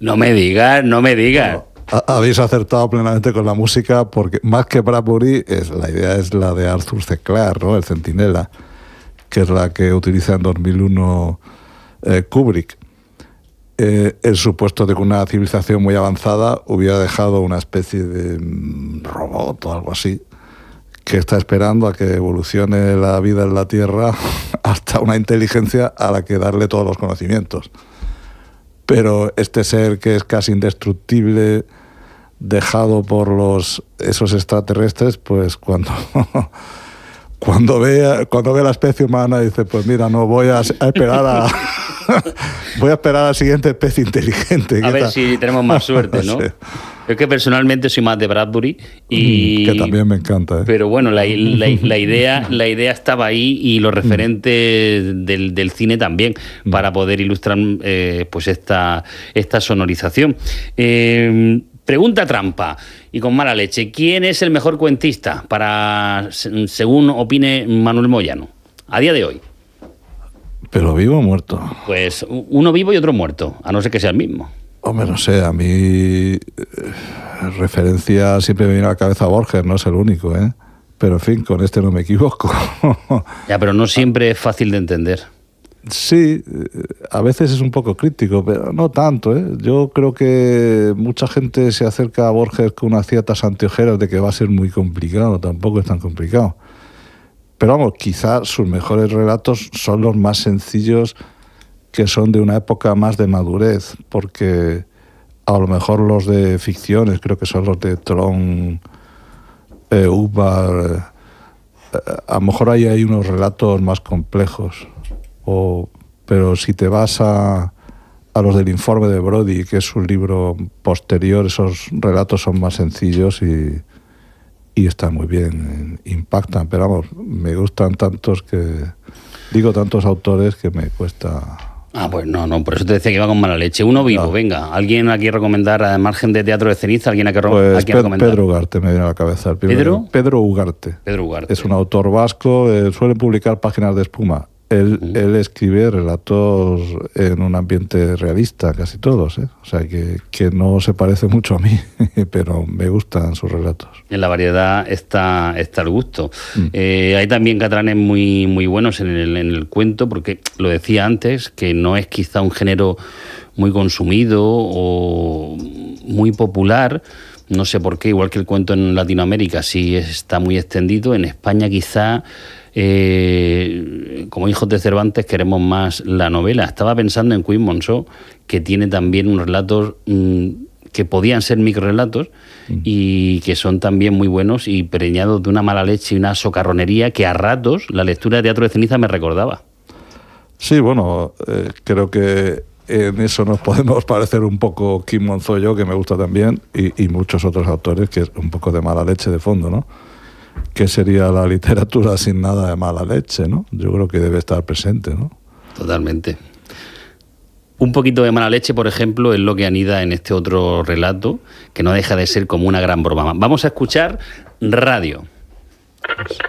No me digas, no me digas. No, habéis acertado plenamente con la música, porque más que Bradbury, la idea es la de Arthur C. Clarke, ¿no? El Centinela, que es la que utiliza en 2001 Kubrick. El supuesto de que una civilización muy avanzada hubiera dejado una especie de robot o algo así, que está esperando a que evolucione la vida en la Tierra hasta una inteligencia a la que darle todos los conocimientos. Pero este ser que es casi indestructible, dejado por esos extraterrestres, pues cuando ve la especie humana dice, pues mira, no voy a esperar voy a esperar a la siguiente especie inteligente. A ver si tenemos más suerte, ¿no? Sí. Es que personalmente soy más de Bradbury y que también me encanta, ¿eh? Pero bueno, la idea estaba ahí, y los referentes del cine también, para poder ilustrar pues esta sonorización. Pregunta trampa y con mala leche: ¿quién es el mejor cuentista según opine Manuel Moyano a día de hoy? ¿Pero vivo o muerto? Pues uno vivo y otro muerto, a no ser que sea el mismo. Hombre, no sé, a mí referencia siempre me viene a la cabeza Borges, no es el único, ¿eh? Pero en fin, con este no me equivoco. Ya, pero no siempre es fácil de entender. Sí, a veces es un poco crítico, pero no tanto, ¿eh? Yo creo que mucha gente se acerca a Borges con unas ciertas anteojeras de que va a ser muy complicado. Tampoco es tan complicado. Pero vamos, quizás sus mejores relatos son los más sencillos, que son de una época más de madurez, porque a lo mejor los de ficciones, creo que son los de Tron, Ubar, a lo mejor ahí hay unos relatos más complejos. Pero si te vas a los del Informe de Brody, que es un libro posterior, esos relatos son más sencillos y están muy bien, impactan. Pero vamos, me gustan tantos autores que me cuesta... Pues no, por eso te decía que iba con mala leche. Uno vivo, no. Venga. ¿Alguien aquí a recomendar, al margen de Teatro de Ceniza, alguien a recomendar? Pedro Ugarte me viene a la cabeza. Pedro Ugarte. Pedro Ugarte. Es un autor vasco, suele publicar Páginas de Espuma. Él escribe relatos en un ambiente realista, casi todos, ¿eh? O sea, que no se parece mucho a mí, pero me gustan sus relatos. En la variedad está el gusto. Hay también catranes muy, muy buenos en el cuento, porque lo decía antes, que no es quizá un género muy consumido o muy popular. No sé por qué, igual que el cuento en Latinoamérica sí está muy extendido. En España quizá... como hijos de Cervantes queremos más la novela. Estaba pensando en Queen Monceau, que tiene también unos relatos que podían ser microrelatos y que son también muy buenos y preñados de una mala leche y una socarronería que a ratos la lectura de Teatro de Ceniza me recordaba. Sí, bueno, creo que en eso nos podemos parecer un poco Queen Monceau y yo, que me gusta también, y muchos otros autores, que es un poco de mala leche de fondo, ¿no? ¿Qué sería la literatura sin nada de mala leche, no? Yo creo que debe estar presente, ¿no? Totalmente. Un poquito de mala leche, por ejemplo, es lo que anida en este otro relato, que no deja de ser como una gran broma. Vamos a escuchar Radio.